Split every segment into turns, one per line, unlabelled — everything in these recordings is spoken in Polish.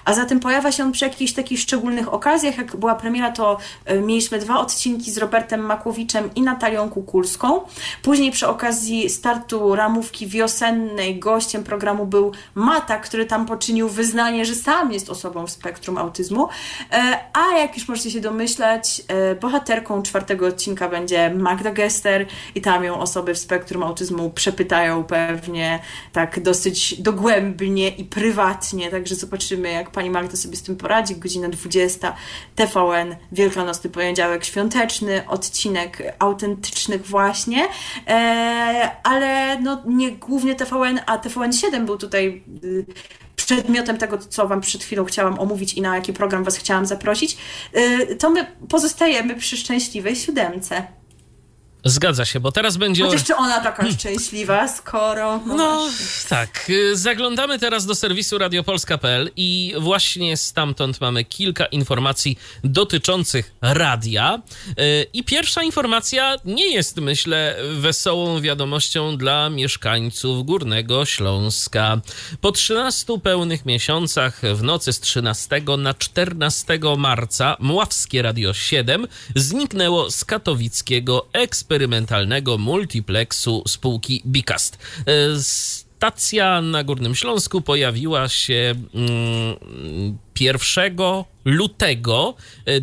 a zatem pojawia się on przy jakichś takich szczególnych okazjach. Jak była premiera, to mieliśmy 2 odcinki z Robertem Makłowiczem i Natalią Kukulską. Później przy okazji startu ramówki wiosennej gościem programu był Mata, który tam poczynił wyznanie, że sam jest osobą w spektrum autyzmu. A jak już możecie się domyślać, bohaterką 4. odcinka będzie Magda Gester i tam ją osoby w spektrum autyzmu przepytają pewnie tak dosyć dogłębnie i prywatnie, także zobaczymy, jak pani Magda sobie z tym poradzi. Godzina 20, TVN, Wielkanocny Poniedziałek Świąteczny, odcinek autentycznych właśnie, ale no nie głównie TVN, a TVN7 był tutaj przedmiotem tego, co wam przed chwilą chciałam omówić i na jaki program was chciałam zaprosić, to my pozostajemy przy szczęśliwej 7.
Zgadza się, bo teraz będzie...
Chociaż czy ona taka szczęśliwa, skoro...
No tak, zaglądamy teraz do serwisu radiopolska.pl i właśnie stamtąd mamy kilka informacji dotyczących radia. I pierwsza informacja nie jest, myślę, wesołą wiadomością dla mieszkańców Górnego Śląska. Po 13 pełnych miesiącach w nocy z 13 na 14 marca Mławskie Radio 7 zniknęło z katowickiego eksperymentalnego multiplexu spółki Bicast. Stacja na Górnym Śląsku pojawiła się 1 lutego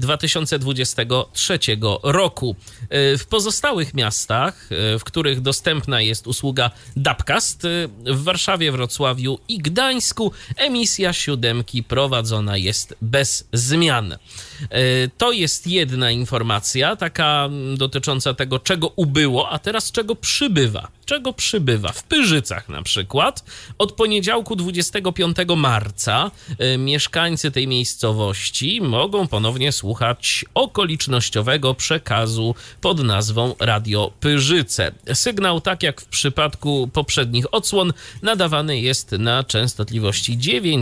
2023 roku. W pozostałych miastach, w których dostępna jest usługa Dapcast, w Warszawie, Wrocławiu i Gdańsku emisja 7 prowadzona jest bez zmian. To jest jedna informacja, taka dotycząca tego, czego ubyło, a teraz czego przybywa. Czego przybywa? W Pyrzycach na przykład od poniedziałku 25 marca mieszkańcy tej miejscowości mogą ponownie słuchać okolicznościowego przekazu pod nazwą Radio Pyrzyce. Sygnał, tak jak w przypadku poprzednich odsłon, nadawany jest na częstotliwości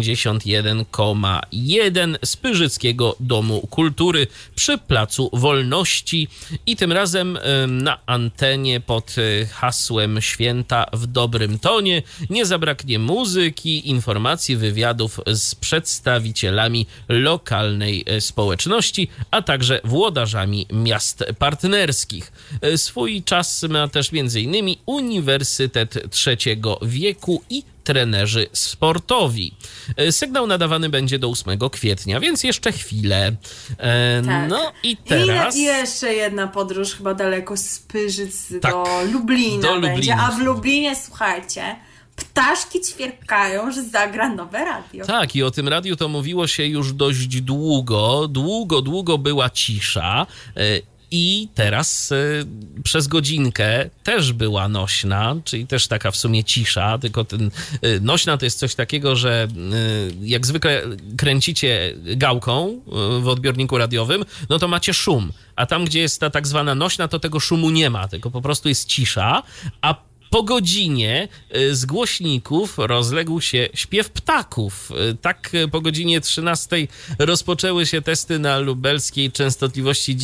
91,1 z Pyrzyckiego Domu Kultury przy Placu Wolności i tym razem na antenie pod hasłem Święta w dobrym tonie nie zabraknie muzyki, informacji, wywiadów z przedstawicielami lokalnej społeczności, a także włodarzami miast partnerskich. Swój czas ma też m.in. Uniwersytet Trzeciego Wieku i trenerzy sportowi. Sygnał nadawany będzie do 8 kwietnia, więc jeszcze chwilę.
Tak.
No i teraz...
I jeszcze jedna podróż chyba daleko z Pyrzyc
tak,
do Lublina
do
będzie.
Lublina.
A w Lublinie, słuchajcie, ptaszki ćwierkają, że zagra nowe radio.
Tak, i o tym radiu to mówiło się już dość długo. Długo była cisza. I teraz przez godzinkę też była nośna, czyli też taka w sumie cisza, tylko ten nośna to jest coś takiego, że jak zwykle kręcicie gałką w odbiorniku radiowym, no to macie szum, a tam, gdzie jest ta tak zwana nośna, to tego szumu nie ma, tylko po prostu jest cisza, a po godzinie z głośników rozległ się śpiew ptaków. Tak po godzinie 13 rozpoczęły się testy na lubelskiej częstotliwości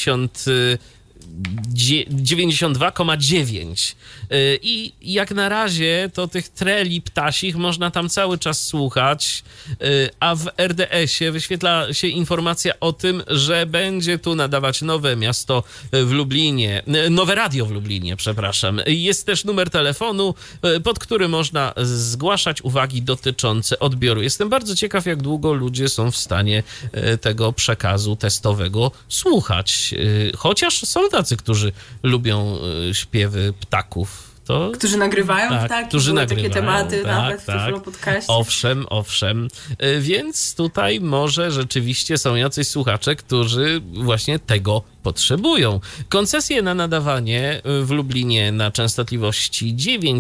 92,9 i jak na razie to tych treli ptasich można tam cały czas słuchać, a w RDS-ie wyświetla się informacja o tym, że będzie tu nadawać nowe miasto w Lublinie, nowe radio w Lublinie, przepraszam. Jest też numer telefonu, pod który można zgłaszać uwagi dotyczące odbioru. Jestem bardzo ciekaw, jak długo ludzie są w stanie tego przekazu testowego słuchać, chociaż są tacy, którzy lubią śpiewy ptaków.
Którzy nagrywają ptaki,
którzy nagrywają,
takie tematy
tak,
nawet w Tyflo Podcaście.
Owszem. Więc tutaj może rzeczywiście są jacyś słuchacze, którzy właśnie tego potrzebują. Koncesję na nadawanie w Lublinie na częstotliwości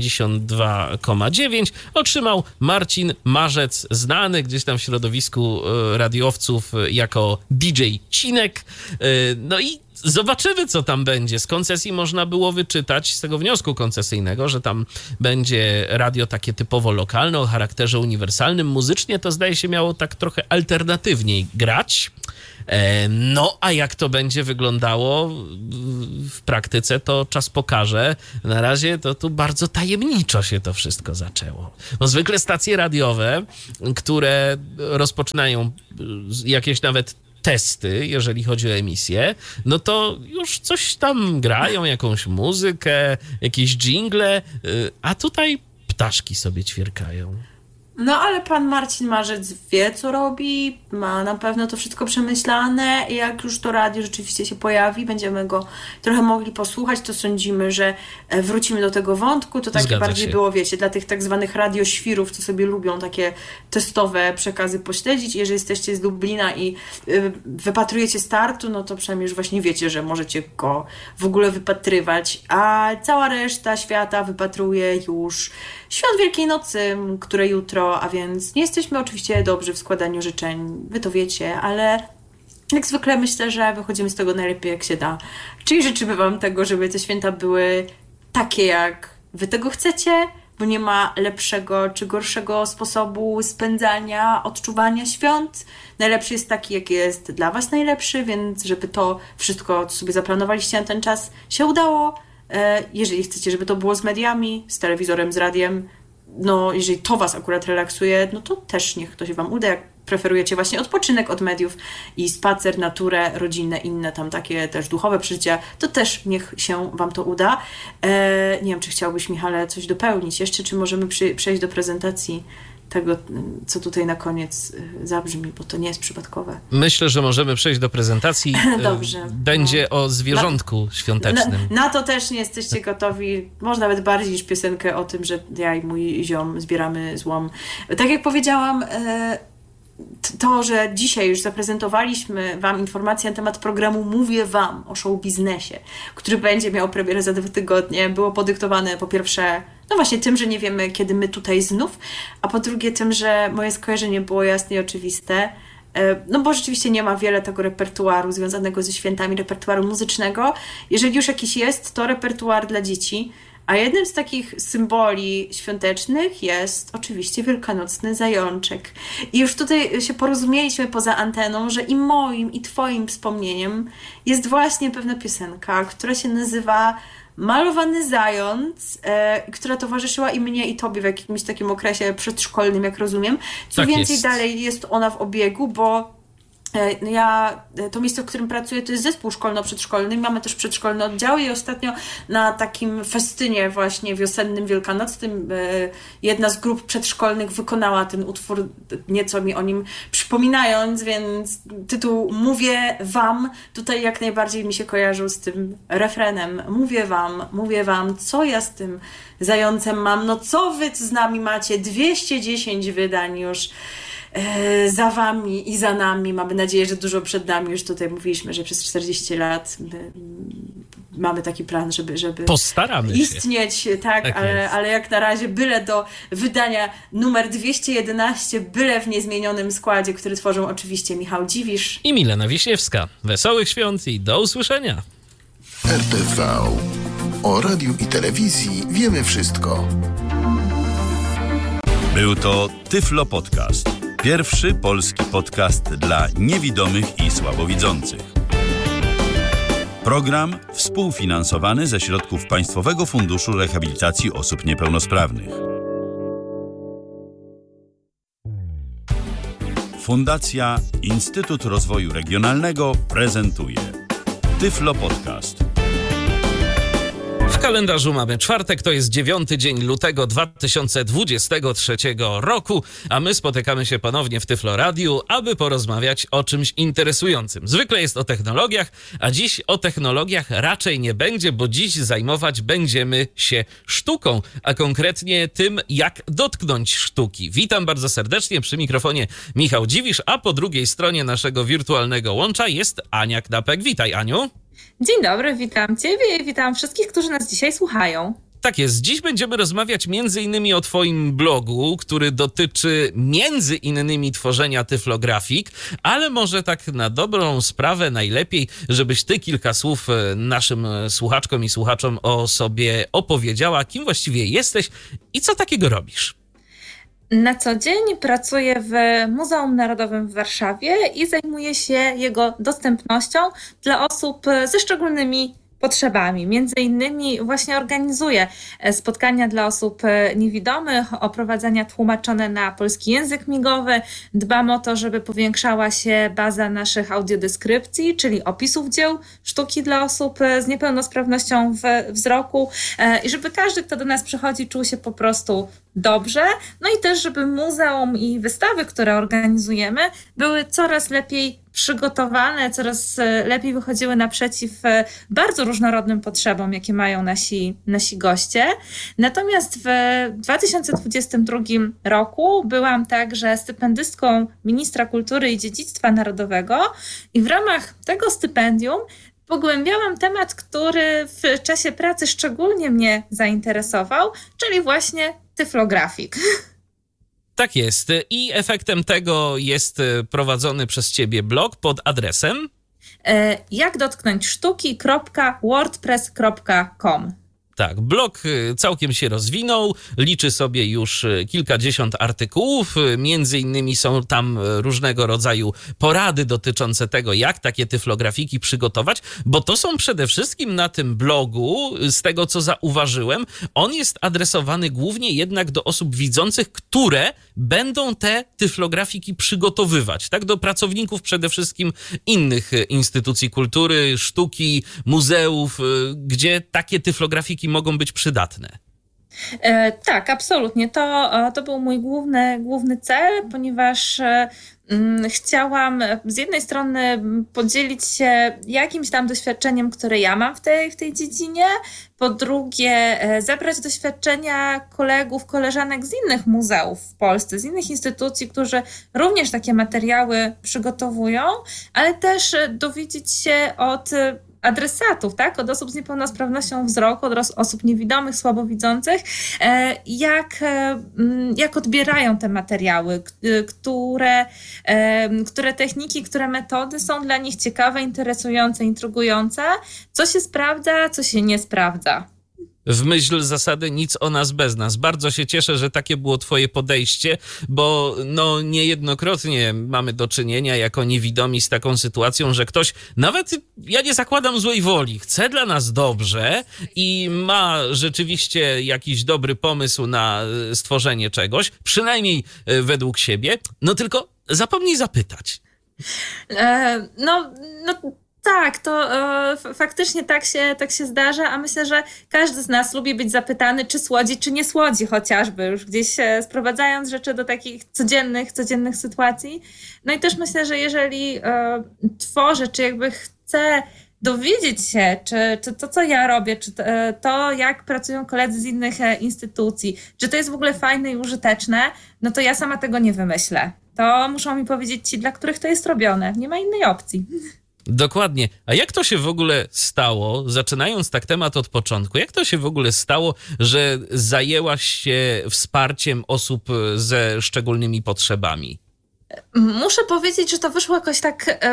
92,9 otrzymał Marcin Marzec, znany gdzieś tam w środowisku radiowców jako DJ Cinek. No i zobaczymy, co tam będzie. Z koncesji można było wyczytać, z tego wniosku koncesyjnego, że tam będzie radio takie typowo lokalne, o charakterze uniwersalnym. Muzycznie to zdaje się miało tak trochę alternatywniej grać. No, a jak to będzie wyglądało w praktyce, to czas pokaże. Na razie to tu bardzo tajemniczo się to wszystko zaczęło. No, zwykle stacje radiowe, które rozpoczynają jakieś nawet testy, jeżeli chodzi o emisję, no to już coś tam grają, jakąś muzykę, jakieś dżingle, a tutaj ptaszki sobie ćwierkają.
No ale pan Marcin Marzec wie, co robi, ma na pewno to wszystko przemyślane i jak już to radio rzeczywiście się pojawi, będziemy go trochę mogli posłuchać, to sądzimy, że wrócimy do tego wątku. To takie
Zgadza
bardziej
się.
było, wiecie, dla tych tak zwanych radioświrów, co sobie lubią takie testowe przekazy pośledzić. Jeżeli jesteście z Lublina i wypatrujecie startu, no to przynajmniej już właśnie wiecie, że możecie go w ogóle wypatrywać, a cała reszta świata wypatruje już Świąt Wielkiej Nocy, które jutro, a więc nie jesteśmy oczywiście dobrzy w składaniu życzeń, wy to wiecie, ale jak zwykle myślę, że wychodzimy z tego najlepiej jak się da. Czyli życzymy wam tego, żeby te święta były takie jak wy tego chcecie, bo nie ma lepszego czy gorszego sposobu spędzania, odczuwania świąt. Najlepszy jest taki, jaki jest dla was najlepszy, więc żeby to wszystko, co sobie zaplanowaliście na ten czas, się udało. Jeżeli chcecie, żeby to było z mediami, z telewizorem, z radiem, no jeżeli to was akurat relaksuje, no to też niech to się wam uda. Jak preferujecie właśnie odpoczynek od mediów i spacer, naturę, rodzinę, inne tam takie też duchowe przeżycia, to też niech się wam to uda. Nie wiem, czy chciałbyś, Michale, coś dopełnić jeszcze, czy możemy przejść do prezentacji tego, co tutaj na koniec zabrzmi, bo to nie jest przypadkowe.
Myślę, że możemy przejść do prezentacji.
Dobrze.
Będzie o zwierzątku świątecznym.
Na to też nie jesteście gotowi. Może nawet bardziej niż piosenkę o tym, że ja i mój ziom zbieramy złom. Tak jak powiedziałam, to, że dzisiaj już zaprezentowaliśmy wam informacje na temat programu Mówię Wam o show biznesie, który będzie miał premierę za 2 tygodnie, było podyktowane po pierwsze, no właśnie tym, że nie wiemy, kiedy my tutaj znów, a po drugie tym, że moje skojarzenie było jasne i oczywiste. No bo rzeczywiście nie ma wiele tego repertuaru związanego ze świętami, repertuaru muzycznego. Jeżeli już jakiś jest, to repertuar dla dzieci. A jednym z takich symboli świątecznych jest oczywiście wielkanocny zajączek. I już tutaj się porozumieliśmy poza anteną, że i moim, i twoim wspomnieniem jest właśnie pewna piosenka, która się nazywa Malowany Zając, która towarzyszyła i mnie, i tobie w jakimś takim okresie przedszkolnym, jak rozumiem. Co
Tak
więcej,
jest.
dalej jest ona w obiegu, bo to miejsce, w którym pracuję, to jest zespół szkolno-przedszkolny. Mamy też przedszkolne oddziały i ostatnio na takim festynie właśnie wiosennym, wielkanocnym jedna z grup przedszkolnych wykonała ten utwór, nieco mi o nim przypominając, więc tytuł Mówię Wam tutaj jak najbardziej mi się kojarzył z tym refrenem. Mówię wam, co ja z tym zającem mam, no co wy z nami macie, 210 wydań już za wami i za nami. Mamy nadzieję, że dużo przed nami. Już tutaj mówiliśmy, że przez 40 lat mamy taki plan, żeby
Postaramy się.
istnieć, tak, ale jak na razie byle do wydania numer 211, byle w niezmienionym składzie, który tworzą oczywiście Michał Dziwisz
I Milena Wiśniewska. Wesołych świąt i do usłyszenia.
RTV. O radiu i telewizji wiemy wszystko.
Był to Tyflo Podcast. Pierwszy polski podcast dla niewidomych i słabowidzących. Program współfinansowany ze środków Państwowego Funduszu Rehabilitacji Osób Niepełnosprawnych. Fundacja Instytut Rozwoju Regionalnego prezentuje Tyflo Podcast.
W kalendarzu mamy czwartek, to jest 9 dzień lutego 2023 roku, a my spotykamy się ponownie w Tyflo Radiu, aby porozmawiać o czymś interesującym. Zwykle jest o technologiach, a dziś o technologiach raczej nie będzie, bo dziś zajmować będziemy się sztuką, a konkretnie tym, jak dotknąć sztuki. Witam bardzo serdecznie, przy mikrofonie Michał Dziwisz, a po drugiej stronie naszego wirtualnego łącza jest Ania Knapek. Witaj, Aniu.
Dzień dobry, witam Ciebie i witam wszystkich, którzy nas dzisiaj słuchają.
Tak jest. Dziś będziemy rozmawiać między innymi o twoim blogu, który dotyczy między innymi tworzenia tyflografik, ale może tak na dobrą sprawę najlepiej, żebyś ty kilka słów naszym słuchaczkom i słuchaczom o sobie opowiedziała, kim właściwie jesteś i co takiego robisz.
Na co dzień pracuję w Muzeum Narodowym w Warszawie i zajmuję się jego dostępnością dla osób ze szczególnymi potrzebami. Między innymi właśnie organizuję spotkania dla osób niewidomych, oprowadzania tłumaczone na polski język migowy. Dbam o to, żeby powiększała się baza naszych audiodeskrypcji, czyli opisów dzieł sztuki dla osób z niepełnosprawnością wzroku i żeby każdy, kto do nas przychodzi, czuł się po prostu dobrze. No i też, żeby muzeum i wystawy, które organizujemy, były coraz lepiej przygotowane, coraz lepiej wychodziły naprzeciw bardzo różnorodnym potrzebom, jakie mają nasi goście. Natomiast w 2022 roku byłam także stypendystką ministra kultury i dziedzictwa narodowego i w ramach tego stypendium pogłębiałam temat, który w czasie pracy szczególnie mnie zainteresował, czyli właśnie tyflografik.
Tak jest. I efektem tego jest prowadzony przez ciebie blog pod adresem
Jak dotknąć sztuki.wordpress.com.
Tak, blog całkiem się rozwinął, liczy sobie już kilkadziesiąt artykułów, między innymi są tam różnego rodzaju porady dotyczące tego, jak takie tyflografiki przygotować, bo to są przede wszystkim na tym blogu, z tego co zauważyłem, on jest adresowany głównie jednak do osób widzących, które będą te tyflografiki przygotowywać, tak, do pracowników przede wszystkim innych instytucji kultury, sztuki, muzeów, gdzie takie tyflografiki mogą być przydatne.
Tak, absolutnie. To był mój główny cel, ponieważ chciałam z jednej strony podzielić się jakimś tam doświadczeniem, które ja mam w tej dziedzinie, po drugie zebrać doświadczenia kolegów, koleżanek z innych muzeów w Polsce, z innych instytucji, którzy również takie materiały przygotowują, ale też dowiedzieć się od adresatów, tak, od osób z niepełnosprawnością wzroku, od osób niewidomych, słabowidzących, jak odbierają te materiały, które techniki, które metody są dla nich ciekawe, interesujące, intrygujące, co się sprawdza, co się nie sprawdza.
W myśl zasady nic o nas bez nas. Bardzo się cieszę, że takie było twoje podejście, bo no niejednokrotnie mamy do czynienia jako niewidomi z taką sytuacją, że ktoś, nawet ja nie zakładam złej woli, chce dla nas dobrze i ma rzeczywiście jakiś dobry pomysł na stworzenie czegoś, przynajmniej według siebie, no tylko zapomnij zapytać.
Tak, to faktycznie tak się zdarza, a myślę, że każdy z nas lubi być zapytany, czy słodzi, czy nie słodzi chociażby, już gdzieś sprowadzając rzeczy do takich codziennych sytuacji. No i też myślę, że jeżeli tworzę, czy jakby chcę dowiedzieć się, czy to, co ja robię, czy to, jak pracują koledzy z innych instytucji, czy to jest w ogóle fajne i użyteczne, no to ja sama tego nie wymyślę. To muszą mi powiedzieć ci, dla których to jest robione. Nie ma innej opcji.
Dokładnie. A jak to się w ogóle stało, zaczynając tak temat od początku, jak to się w ogóle stało, że zajęłaś się wsparciem osób ze szczególnymi potrzebami?
Muszę powiedzieć, że to wyszło jakoś tak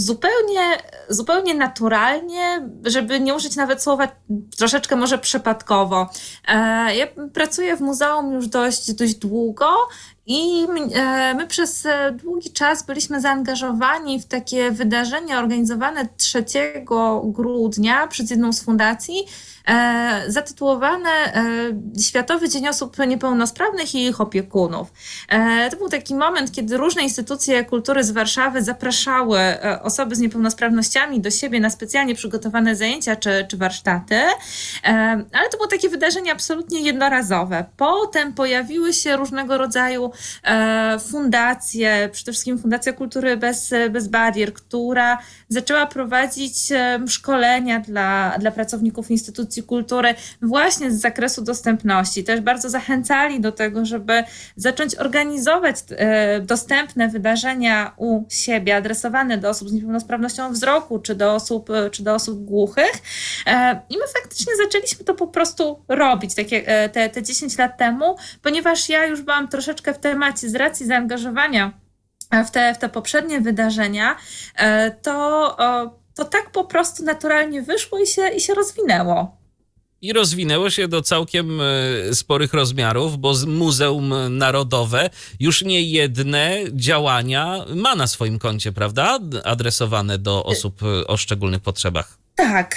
zupełnie naturalnie, żeby nie użyć nawet słowa troszeczkę może przypadkowo. Ja pracuję w muzeum już dość długo i my przez długi czas byliśmy zaangażowani w takie wydarzenie organizowane 3 grudnia przez jedną z fundacji, zatytułowane Światowy Dzień Osób Niepełnosprawnych i ich opiekunów. To był taki moment, kiedy różne instytucje kultury z Warszawy zapraszały osoby z niepełnosprawnościami do siebie na specjalnie przygotowane zajęcia czy warsztaty, ale to było takie wydarzenie absolutnie jednorazowe. Potem pojawiły się różnego rodzaju fundacje, przede wszystkim Fundacja Kultury bez Barier, która zaczęła prowadzić szkolenia dla pracowników instytucji kultury właśnie z zakresu dostępności. Też bardzo zachęcali do tego, żeby zacząć organizować dostępne wydarzenia u siebie, adresowane do osób z niepełnosprawnością wzroku, czy do osób głuchych. I my faktycznie zaczęliśmy to po prostu robić te 10 lat temu, ponieważ ja już byłam troszeczkę w temacie z racji zaangażowania w te poprzednie wydarzenia, to tak po prostu naturalnie wyszło i się rozwinęło.
I rozwinęło się do całkiem sporych rozmiarów, bo Muzeum Narodowe już nie jedne działania ma na swoim koncie, prawda? Adresowane do osób o szczególnych potrzebach.
Tak,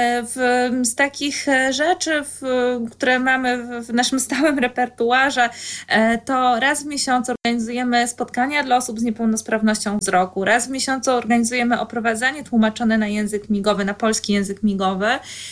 z takich rzeczy, które mamy w naszym stałym repertuarze, to raz w miesiącu organizujemy spotkania dla osób z niepełnosprawnością wzroku, raz w miesiącu organizujemy oprowadzanie tłumaczone na język migowy, na polski język migowy.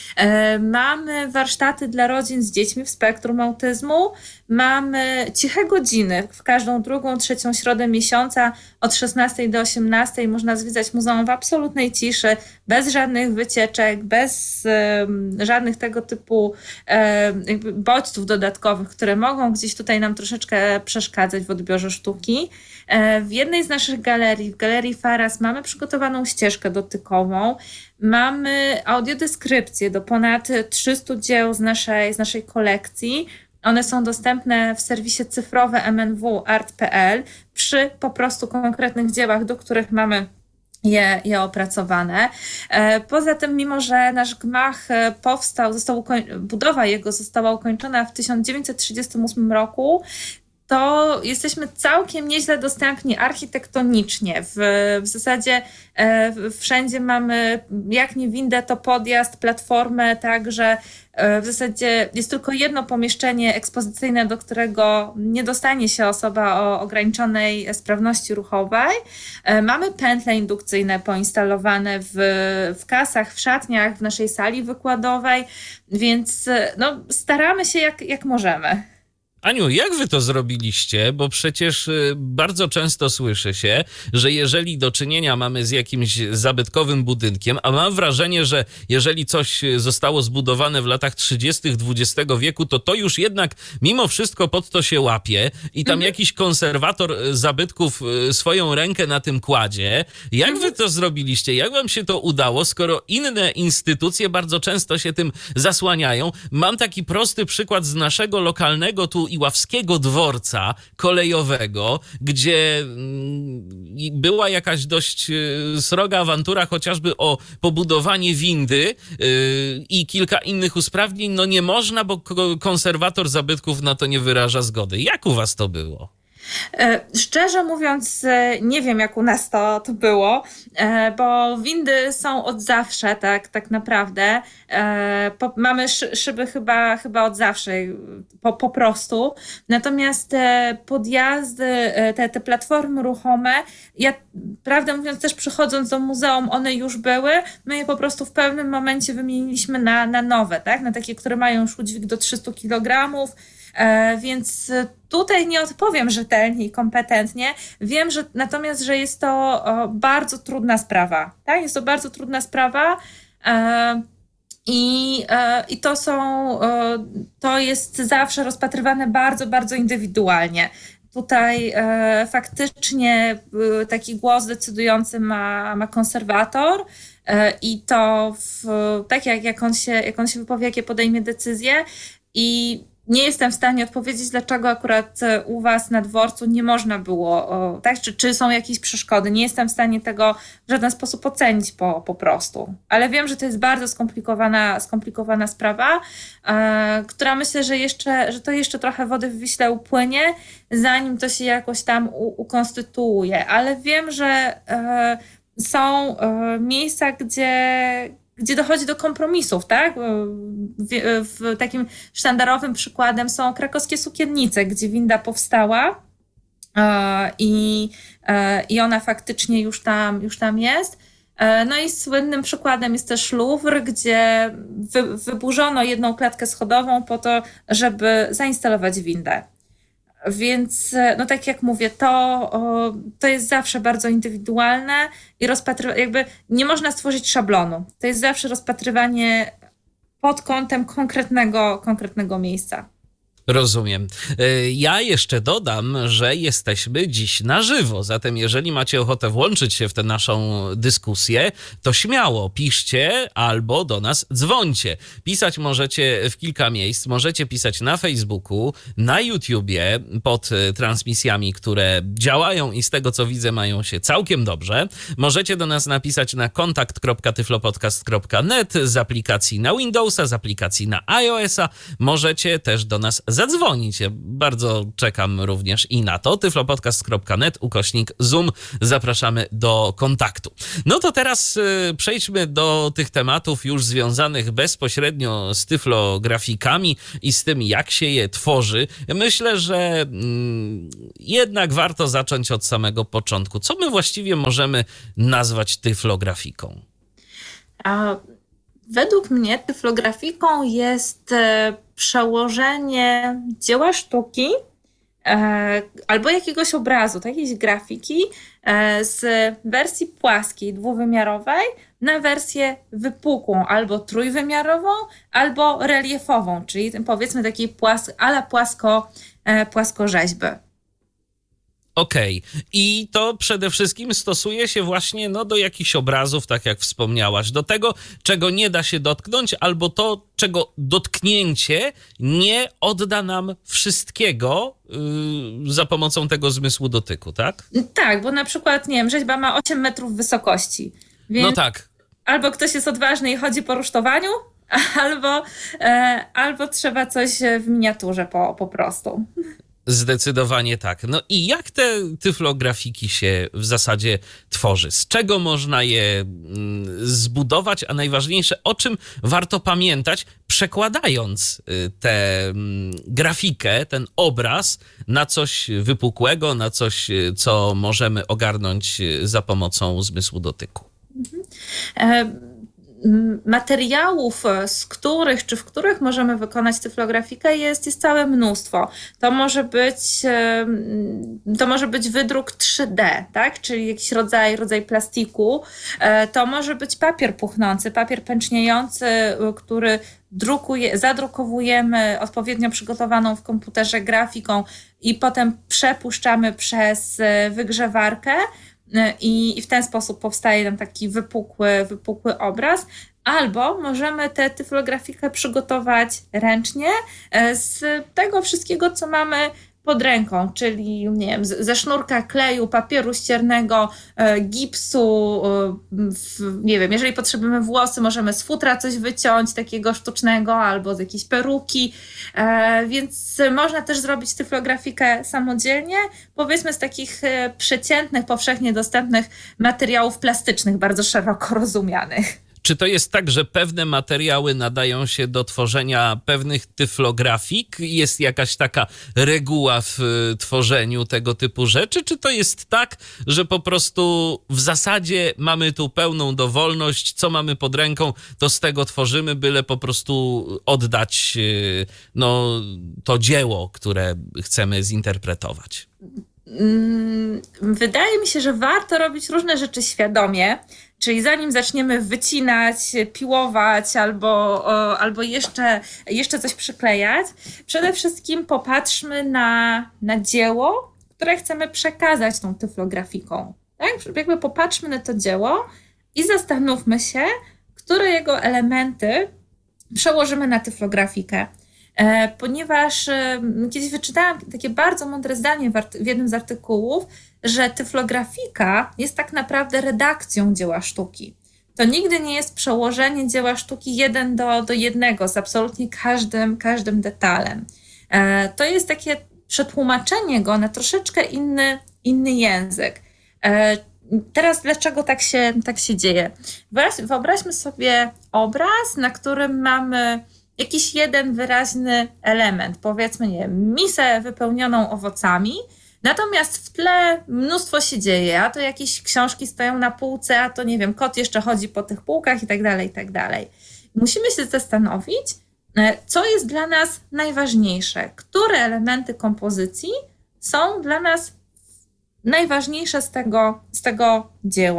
Mamy warsztaty dla rodzin z dziećmi w spektrum autyzmu, mamy ciche godziny w każdą drugą, trzecią środę miesiąca od 16 do 18 można zwiedzać muzeum w absolutnej ciszy, bez żadnych wycieczek, bez żadnych tego typu jakby bodźców dodatkowych, które mogą gdzieś tutaj nam troszeczkę przeszkadzać w odbiorze sztuki. W jednej z naszych galerii, w Galerii Faras, mamy przygotowaną ścieżkę dotykową, mamy audiodeskrypcje do ponad 300 dzieł z naszej kolekcji. One są dostępne w serwisie cyfrowe mnwart.pl przy po prostu konkretnych dziełach, do których mamy je opracowane. Poza tym, mimo że nasz gmach powstał, budowa jego została ukończona w 1938 roku, to jesteśmy całkiem nieźle dostępni architektonicznie. W zasadzie wszędzie mamy, jak nie windę, to podjazd, platformę, także w zasadzie jest tylko jedno pomieszczenie ekspozycyjne, do którego nie dostanie się osoba o ograniczonej sprawności ruchowej. Mamy pętle indukcyjne poinstalowane w kasach, w szatniach, w naszej sali wykładowej, więc staramy się jak możemy.
Aniu, jak wy to zrobiliście? Bo przecież bardzo często słyszy się, że jeżeli do czynienia mamy z jakimś zabytkowym budynkiem, a mam wrażenie, że jeżeli coś zostało zbudowane w latach 30. XX wieku, to już jednak mimo wszystko pod to się łapie i tam jakiś konserwator zabytków swoją rękę na tym kładzie. Jak wy to zrobiliście? Jak wam się to udało, skoro inne instytucje bardzo często się tym zasłaniają? Mam taki prosty przykład z naszego lokalnego tu Iławskiego dworca kolejowego, gdzie była jakaś dość sroga awantura, chociażby o pobudowanie windy i kilka innych usprawnień. No nie można, bo konserwator zabytków na to nie wyraża zgody. Jak u was to było?
Szczerze mówiąc, nie wiem, jak u nas to było, bo windy są od zawsze, tak naprawdę. Mamy szyby chyba od zawsze, po prostu. Natomiast podjazdy, te platformy ruchome, ja prawdę mówiąc też przychodząc do muzeum, one już były. My je po prostu w pewnym momencie wymieniliśmy na nowe, tak? Na takie, które mają już udźwig do 300 kg. Więc tutaj nie odpowiem rzetelnie i kompetentnie. Wiem, natomiast, że jest to bardzo trudna sprawa. Tak? Jest to bardzo trudna sprawa i to jest zawsze rozpatrywane bardzo, bardzo indywidualnie. Tutaj faktycznie taki głos decydujący ma konserwator i to tak jak on się wypowie, jakie podejmie decyzje i nie jestem w stanie odpowiedzieć, dlaczego akurat u was na dworcu nie można było, tak? Czy są jakieś przeszkody. Nie jestem w stanie tego w żaden sposób ocenić po prostu. Ale wiem, że to jest bardzo skomplikowana sprawa, która myślę, że to jeszcze trochę wody w Wiśle upłynie, zanim to się jakoś tam ukonstytuuje. Ale wiem, że są miejsca, gdzie dochodzi do kompromisów, tak? W takim sztandarowym przykładem są krakowskie Sukiennice, gdzie winda powstała i ona faktycznie już tam jest. No i słynnym przykładem jest też Louvre, gdzie wyburzono jedną klatkę schodową po to, żeby zainstalować windę. Więc, no tak jak mówię, to jest zawsze bardzo indywidualne i jakby nie można stworzyć szablonu. To jest zawsze rozpatrywanie pod kątem konkretnego miejsca.
Rozumiem. Ja jeszcze dodam, że jesteśmy dziś na żywo, zatem jeżeli macie ochotę włączyć się w tę naszą dyskusję, to śmiało piszcie albo do nas dzwońcie. Pisać możecie w kilka miejsc, możecie pisać na Facebooku, na YouTubie pod transmisjami, które działają i z tego co widzę mają się całkiem dobrze. Możecie do nas napisać na kontakt.tyflopodcast.net z aplikacji na Windowsa, z aplikacji na iOS-a. Możecie też do nas zadzwonić. Ja bardzo czekam również i na to. tyflopodcast.net/Zoom. Zapraszamy do kontaktu. No to teraz przejdźmy do tych tematów już związanych bezpośrednio z tyflografikami i z tym, jak się je tworzy. Myślę, że jednak warto zacząć od samego początku. Co my właściwie możemy nazwać tyflografiką?
Według mnie tyflografiką jest przełożenie dzieła sztuki albo jakiegoś obrazu, jakiejś grafiki z wersji płaskiej, dwuwymiarowej na wersję wypukłą, albo trójwymiarową, albo reliefową, czyli powiedzmy takiej płaskorzeźby.
Okej. I to przede wszystkim stosuje się właśnie do jakichś obrazów, tak jak wspomniałaś, do tego, czego nie da się dotknąć, albo to, czego dotknięcie nie odda nam wszystkiego za pomocą tego zmysłu dotyku, tak?
Tak, bo na przykład, nie wiem, rzeźba ma 8 metrów wysokości, więc
no tak.
Albo ktoś jest odważny i chodzi po rusztowaniu, albo trzeba coś w miniaturze po prostu.
Zdecydowanie tak. No i jak te tyflografiki się w zasadzie tworzy? Z czego można je zbudować? A najważniejsze, o czym warto pamiętać, przekładając tę grafikę, ten obraz na coś wypukłego, na coś, co możemy ogarnąć za pomocą zmysłu dotyku?
Materiałów, z których czy w których możemy wykonać tyflografikę jest całe mnóstwo. To może być wydruk 3D, tak? Czyli jakiś rodzaj plastiku. To może być papier puchnący, papier pęczniejący, który zadrukowujemy odpowiednio przygotowaną w komputerze grafiką i potem przepuszczamy przez wygrzewarkę. I w ten sposób powstaje nam taki wypukły obraz. Albo możemy tę tyflografikę przygotować ręcznie z tego wszystkiego, co mamy pod ręką, czyli nie wiem, ze sznurka kleju, papieru ściernego, gipsu, nie wiem, jeżeli potrzebujemy włosy, możemy z futra coś wyciąć takiego sztucznego albo z jakiejś peruki, więc można też zrobić tyflografikę samodzielnie, powiedzmy z takich przeciętnych, powszechnie dostępnych materiałów plastycznych, bardzo szeroko rozumianych.
Czy to jest tak, że pewne materiały nadają się do tworzenia pewnych tyflografik? Jest jakaś taka reguła w tworzeniu tego typu rzeczy? Czy to jest tak, że po prostu w zasadzie mamy tu pełną dowolność, co mamy pod ręką, to z tego tworzymy, byle po prostu oddać to dzieło, które chcemy zinterpretować?
Wydaje mi się, że warto robić różne rzeczy świadomie, czyli zanim zaczniemy wycinać, piłować albo jeszcze coś przyklejać, przede wszystkim popatrzmy na dzieło, które chcemy przekazać tą tyflografiką. Tak? Jakby popatrzmy na to dzieło i zastanówmy się, które jego elementy przełożymy na tyflografikę. Ponieważ kiedyś wyczytałam takie bardzo mądre zdanie w jednym z artykułów, że tyflografika jest tak naprawdę redakcją dzieła sztuki. To nigdy nie jest przełożenie dzieła sztuki 1:1 z absolutnie każdym detalem. To jest takie przetłumaczenie go na troszeczkę inny język. Teraz dlaczego tak się dzieje? Wyobraźmy sobie obraz, na którym mamy jakiś jeden wyraźny element, powiedzmy, nie wiem, misę wypełnioną owocami, natomiast w tle mnóstwo się dzieje, a to jakieś książki stoją na półce, a to nie wiem, kot jeszcze chodzi po tych półkach i tak dalej. Musimy się zastanowić, co jest dla nas najważniejsze, które elementy kompozycji są dla nas najważniejsze z tego dzieła.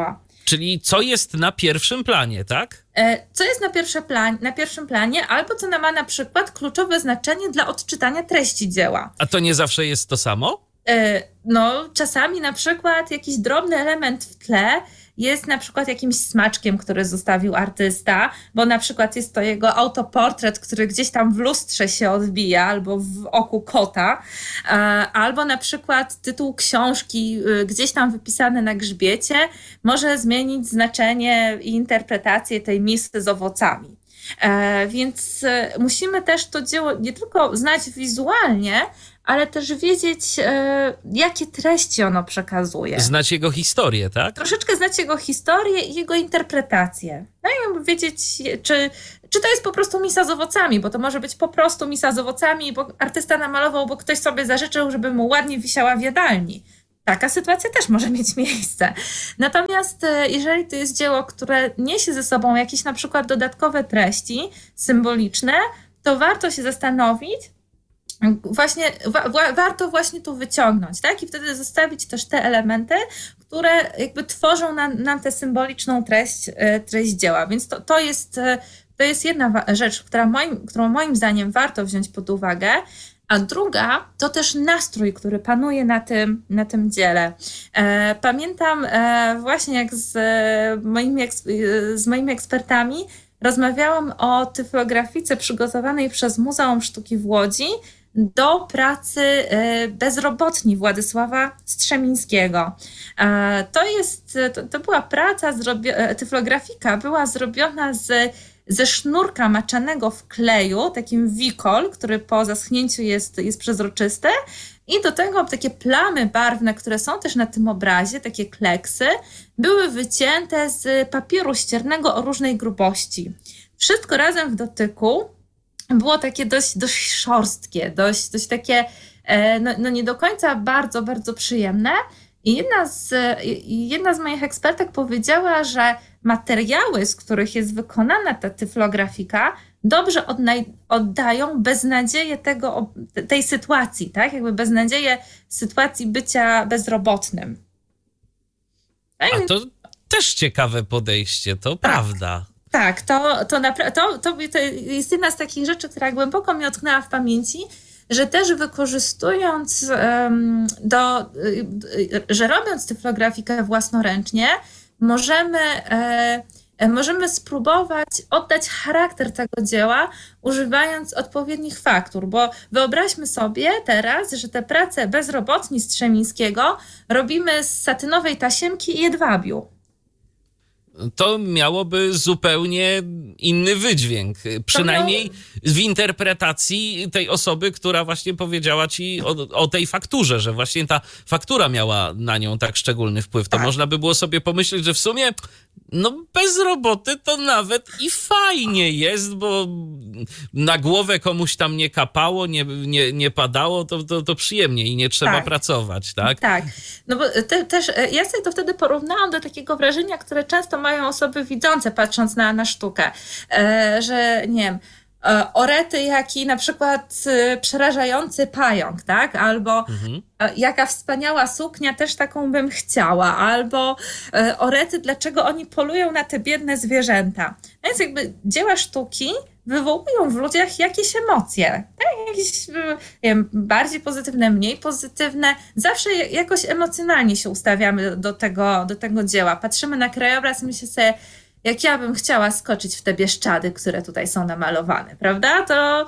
Czyli co jest na pierwszym planie, tak?
Co jest na pierwszym planie, albo co ma na przykład kluczowe znaczenie dla odczytania treści dzieła.
A to nie zawsze jest to samo?
No, czasami na przykład jakiś drobny element w tle jest na przykład jakimś smaczkiem, który zostawił artysta, bo na przykład jest to jego autoportret, który gdzieś tam w lustrze się odbija, albo w oku kota, albo na przykład tytuł książki gdzieś tam wypisany na grzbiecie może zmienić znaczenie i interpretację tej misy z owocami. Więc musimy też to dzieło nie tylko znać wizualnie, ale też wiedzieć, jakie treści ono przekazuje.
Znać jego historię, tak?
Troszeczkę znać jego historię i jego interpretację. No i wiedzieć, czy to jest po prostu misa z owocami, bo to może być po prostu misa z owocami, bo artysta namalował, bo ktoś sobie zażyczył, żeby mu ładnie wisiała w jadalni. Taka sytuacja też może mieć miejsce. Natomiast jeżeli to jest dzieło, które niesie ze sobą jakieś na przykład dodatkowe treści symboliczne, to warto się zastanowić, warto właśnie to wyciągnąć, tak? I wtedy zostawić też te elementy, które jakby tworzą nam tę symboliczną treść dzieła. Więc to jest jedna rzecz, którą moim zdaniem warto wziąć pod uwagę. A druga to też nastrój, który panuje na tym dziele. Pamiętam właśnie jak z moimi ekspertami rozmawiałam o typografice przygotowanej przez Muzeum Sztuki w Łodzi do pracy Bezrobotni Władysława Strzemińskiego. To była praca, typografika była zrobiona ze sznurka maczanego w kleju, takim wikol, który po zaschnięciu jest przezroczysty, i do tego takie plamy barwne, które są też na tym obrazie, takie kleksy, były wycięte z papieru ściernego o różnej grubości. Wszystko razem w dotyku było takie dość szorstkie, dość takie no nie do końca bardzo, bardzo przyjemne. I jedna z moich ekspertek powiedziała, że materiały, z których jest wykonana ta tyflografika, dobrze oddają beznadzieję tej sytuacji, tak? Jakby beznadzieję sytuacji bycia bezrobotnym.
A to też ciekawe podejście, to tak. Prawda.
Tak, to jest jedna z takich rzeczy, która głęboko mi utknęła w pamięci, że też wykorzystując, że robiąc tyflografikę własnoręcznie, możemy spróbować oddać charakter tego dzieła, używając odpowiednich faktur, bo wyobraźmy sobie teraz, że te prace Bezrobotni Strzemińskiego robimy z satynowej tasiemki i jedwabiu.
To miałoby zupełnie inny wydźwięk. Przynajmniej w interpretacji tej osoby, która właśnie powiedziała ci o tej fakturze, że właśnie ta faktura miała na nią tak szczególny wpływ. To można by było sobie pomyśleć, że w sumie bez roboty to nawet i fajnie jest, bo na głowę komuś tam nie kapało, nie padało, to przyjemnie i nie trzeba pracować, tak? Tak,
no bo też ja sobie to wtedy porównałam do takiego wrażenia, które często mają osoby widzące, patrząc na sztukę, że nie wiem, orety, jaki na przykład przerażający pająk, tak? Albo jaka wspaniała suknia, też taką bym chciała. Albo orety, dlaczego oni polują na te biedne zwierzęta. No więc jakby dzieła sztuki wywołują w ludziach jakieś emocje, tak? Jakieś nie wiem, bardziej pozytywne, mniej pozytywne. Zawsze jakoś emocjonalnie się ustawiamy do tego dzieła. Patrzymy na krajobraz i myślę sobie, jak ja bym chciała skoczyć w te Bieszczady, które tutaj są namalowane, prawda? To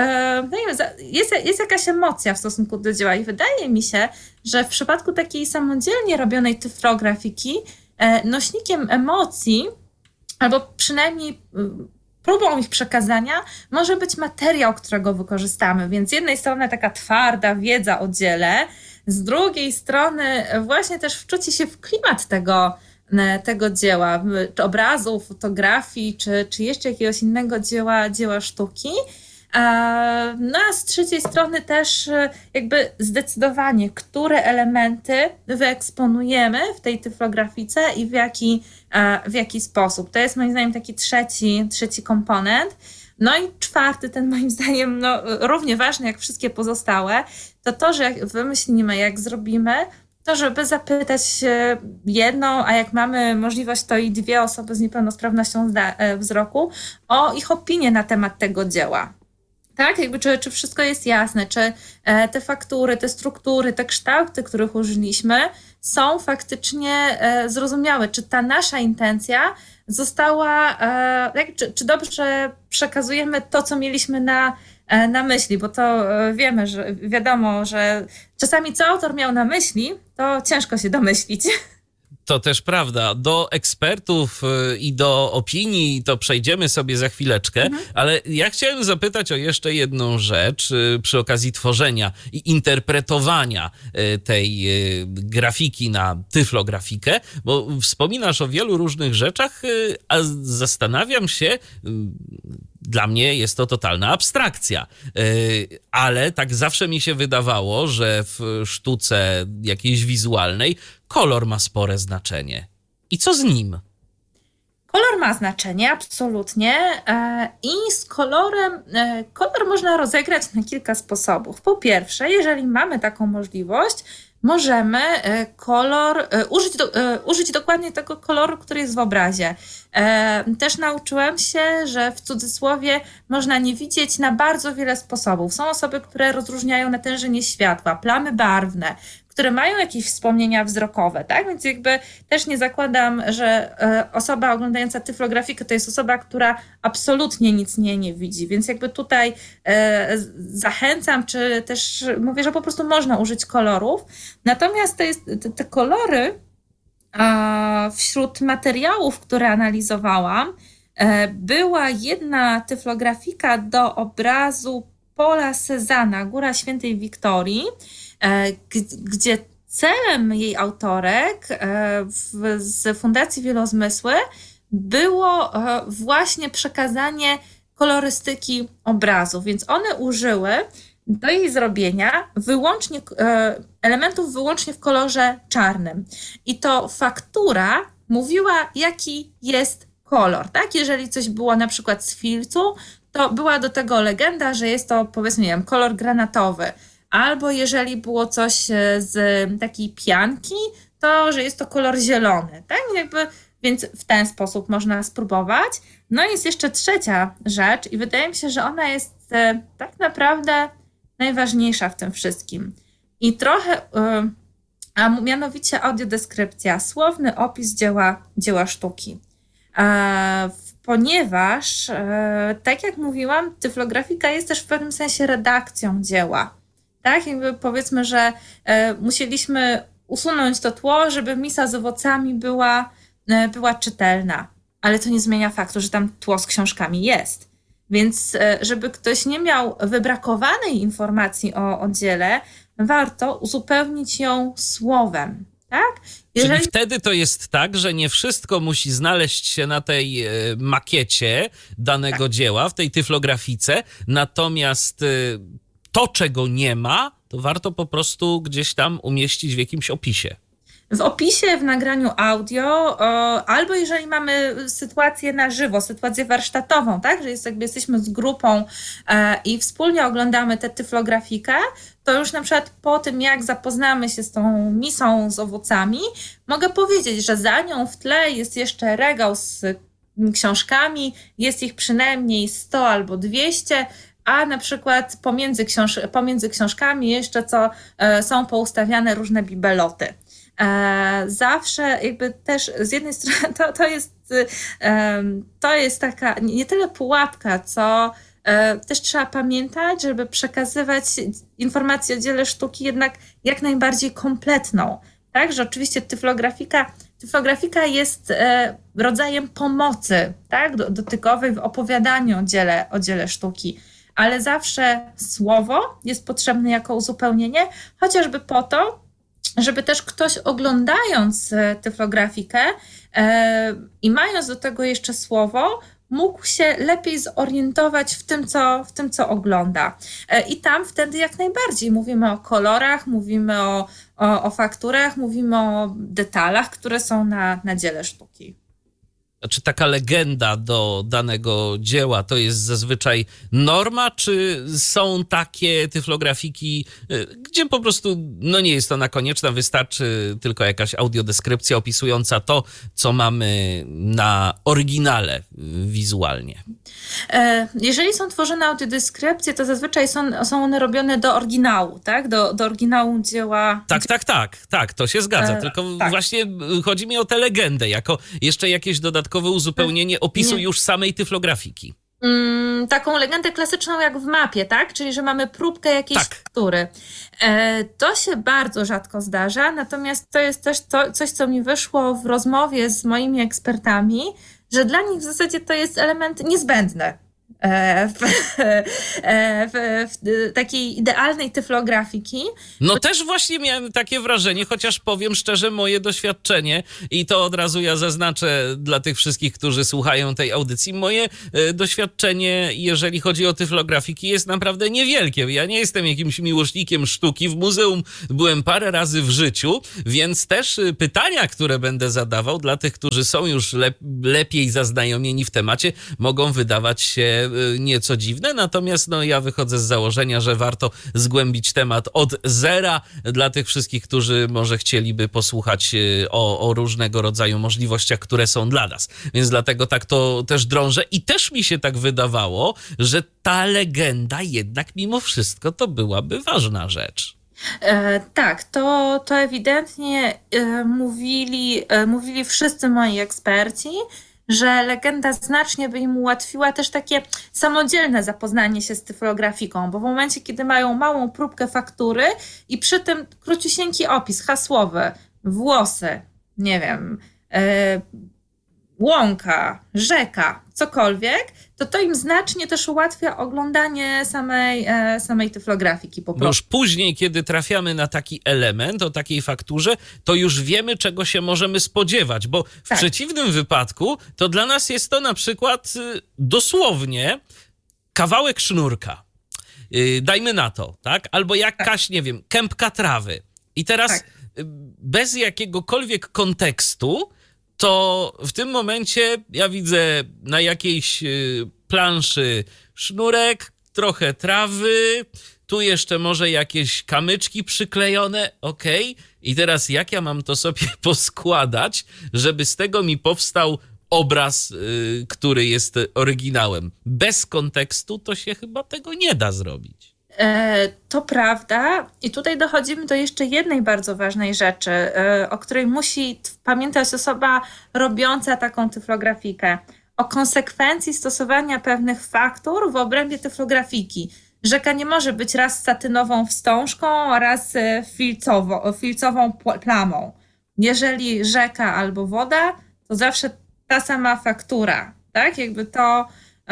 jest jakaś emocja w stosunku do dzieła i wydaje mi się, że w przypadku takiej samodzielnie robionej tyflografiki nośnikiem emocji, albo przynajmniej próbą ich przekazania, może być materiał, którego wykorzystamy. Więc z jednej strony taka twarda wiedza o dziele, z drugiej strony właśnie też wczucie się w klimat tego dzieła, czy obrazu, fotografii, czy jeszcze jakiegoś innego dzieła sztuki. No a z trzeciej strony też jakby zdecydowanie, które elementy wyeksponujemy w tej tyflografice i w jaki sposób. To jest moim zdaniem taki trzeci komponent. No i czwarty, ten moim zdaniem równie ważny jak wszystkie pozostałe, to że jak wymyślimy, jak zrobimy, to, żeby zapytać jedną, a jak mamy możliwość, to i dwie osoby z niepełnosprawnością wzroku o ich opinię na temat tego dzieła. Tak, jakby czy wszystko jest jasne, czy te faktury, te struktury, te kształty, których użyliśmy, są faktycznie zrozumiałe, czy ta nasza intencja została, czy dobrze przekazujemy to, co mieliśmy na myśli, bo to wiadomo, że czasami co autor miał na myśli, to ciężko się domyślić.
To też prawda. Do ekspertów i do opinii to przejdziemy sobie za chwileczkę, ale ja chciałem zapytać o jeszcze jedną rzecz przy okazji tworzenia i interpretowania tej grafiki na tyflografikę, bo wspominasz o wielu różnych rzeczach, a zastanawiam się, dla mnie jest to totalna abstrakcja, ale tak zawsze mi się wydawało, że w sztuce jakiejś wizualnej kolor ma spore znaczenie. I co z nim?
Kolor ma znaczenie, absolutnie. I z kolorem, kolor można rozegrać na kilka sposobów. Po pierwsze, jeżeli mamy taką możliwość, możemy użyć dokładnie tego koloru, który jest w obrazie. Też nauczyłam się, że w cudzysłowie można nie widzieć na bardzo wiele sposobów. Są osoby, które rozróżniają natężenie światła, plamy barwne, które mają jakieś wspomnienia wzrokowe, tak? Więc jakby też nie zakładam, że osoba oglądająca tyflografikę to jest osoba, która absolutnie nic nie widzi. Więc jakby tutaj zachęcam, czy też mówię, że po prostu można użyć kolorów. Natomiast te kolory wśród materiałów, które analizowałam, była jedna tyflografika do obrazu Paula Cézanne, Góra Świętej Wiktorii, gdzie celem jej autorek z Fundacji Wielozmysły było właśnie przekazanie kolorystyki obrazu, więc one użyły do jej zrobienia elementów wyłącznie w kolorze czarnym. I to faktura mówiła, jaki jest kolor, tak? Jeżeli coś było na przykład z filcu, to była do tego legenda, że jest to, powiedzmy, nie wiem, kolor granatowy. Albo jeżeli było coś z takiej pianki, to że jest to kolor zielony, tak? Więc w ten sposób można spróbować. No i jest jeszcze trzecia rzecz i wydaje mi się, że ona jest tak naprawdę najważniejsza w tym wszystkim. I trochę, a mianowicie audiodeskrypcja, słowny opis dzieła sztuki. Ponieważ, tak jak mówiłam, tyflografika jest też w pewnym sensie redakcją dzieła. Tak, jakby powiedzmy, że musieliśmy usunąć to tło, żeby misa z owocami była czytelna, ale to nie zmienia faktu, że tam tło z książkami jest. Więc żeby ktoś nie miał wybrakowanej informacji o dziele, warto uzupełnić ją słowem. Tak?
Czyli wtedy to jest tak, że nie wszystko musi znaleźć się na tej makiecie danego dzieła, w tej tyflografice, natomiast to, czego nie ma, to warto po prostu gdzieś tam umieścić w jakimś opisie.
W opisie, w nagraniu audio, albo jeżeli mamy sytuację na żywo, sytuację warsztatową, tak, że jesteśmy z grupą i wspólnie oglądamy tę tyflografikę, to już na przykład po tym, jak zapoznamy się z tą misą z owocami, mogę powiedzieć, że za nią w tle jest jeszcze regał z książkami, jest ich przynajmniej 100 albo 200, a na przykład pomiędzy książkami jeszcze są poustawiane różne bibeloty. Zawsze jakby też z jednej strony to jest taka nie tyle pułapka, co też trzeba pamiętać, żeby przekazywać informacje o dziele sztuki jednak jak najbardziej kompletną. Tak, że oczywiście tyflografika jest rodzajem pomocy, tak, dotykowej w opowiadaniu o dziele sztuki, ale zawsze słowo jest potrzebne jako uzupełnienie, chociażby po to, żeby też ktoś oglądając tyflografikę i mając do tego jeszcze słowo, mógł się lepiej zorientować w tym, co ogląda. I tam wtedy jak najbardziej mówimy o kolorach, mówimy o fakturach, mówimy o detalach, które są na dziele sztuki.
Czy taka legenda do danego dzieła to jest zazwyczaj norma, czy są takie tyflografiki, gdzie po prostu nie jest ona konieczna, wystarczy tylko jakaś audiodeskrypcja opisująca to, co mamy na oryginale wizualnie?
Jeżeli są tworzone audiodeskrypcje, to zazwyczaj są one robione do oryginału, tak? Do oryginału dzieła.
Tak, to się zgadza. Tylko
tak.
właśnie chodzi mi o tę legendę, jako jeszcze jakieś dodatkowe uzupełnienie opisu już samej tyflografiki.
Taką legendę klasyczną jak w mapie, tak? Czyli, że mamy próbkę jakiejś faktury. To się bardzo rzadko zdarza, natomiast to jest też coś, co mi wyszło w rozmowie z moimi ekspertami, że dla nich w zasadzie to jest element niezbędny w takiej idealnej tyflografiki.
Też właśnie miałem takie wrażenie, chociaż powiem szczerze, moje doświadczenie, i to od razu ja zaznaczę dla tych wszystkich, którzy słuchają tej audycji, moje doświadczenie, jeżeli chodzi o tyflografiki, jest naprawdę niewielkie. Ja nie jestem jakimś miłośnikiem sztuki. W muzeum byłem parę razy w życiu, więc też pytania, które będę zadawał dla tych, którzy są już lepiej zaznajomieni w temacie, mogą wydawać się nieco dziwne, natomiast ja wychodzę z założenia, że warto zgłębić temat od zera dla tych wszystkich, którzy może chcieliby posłuchać o różnego rodzaju możliwościach, które są dla nas. Więc dlatego tak to też drążę i też mi się tak wydawało, że ta legenda jednak mimo wszystko to byłaby ważna rzecz.
Tak, to ewidentnie mówili wszyscy moi eksperci, że legenda znacznie by im ułatwiła też takie samodzielne zapoznanie się z tyflografiką, bo w momencie, kiedy mają małą próbkę faktury i przy tym króciusieńki opis hasłowy, włosy, nie wiem, łąka, rzeka, cokolwiek, to im znacznie też ułatwia oglądanie samej tyflografiki po prostu.
Bo już później, kiedy trafiamy na taki element o takiej fakturze, to już wiemy, czego się możemy spodziewać, bo w przeciwnym wypadku to dla nas jest to na przykład dosłownie kawałek sznurka. Dajmy na to, tak? Albo jakaś, nie wiem, kępka trawy. I teraz bez jakiegokolwiek kontekstu to w tym momencie ja widzę na jakiejś planszy sznurek, trochę trawy, tu jeszcze może jakieś kamyczki przyklejone, okej. I teraz jak ja mam to sobie poskładać, żeby z tego mi powstał obraz, który jest oryginałem? Bez kontekstu to się chyba tego nie da zrobić.
To prawda. I tutaj dochodzimy do jeszcze jednej bardzo ważnej rzeczy, o której musi pamiętać osoba robiąca taką tyflografikę. O konsekwencji stosowania pewnych faktur w obrębie tyflografiki. Rzeka nie może być raz satynową wstążką, raz filcową plamą. Jeżeli rzeka albo woda, to zawsze ta sama faktura. Tak? Jakby to